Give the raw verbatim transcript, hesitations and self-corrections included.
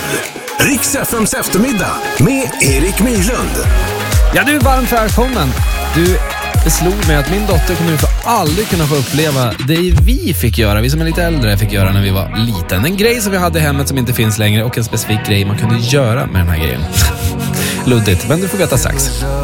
Riks F M:s eftermiddag med Erik Myrlund. Ja, du är varmt välkommen. Du, det slog mig att min dotter kommer för aldrig kunna få uppleva det vi fick göra, vi som är lite äldre fick göra när vi var liten. En grej som vi hade i hemmet som inte finns längre och en specifik grej man kunde göra med den här grejen. Luddigt, men du får veta strax.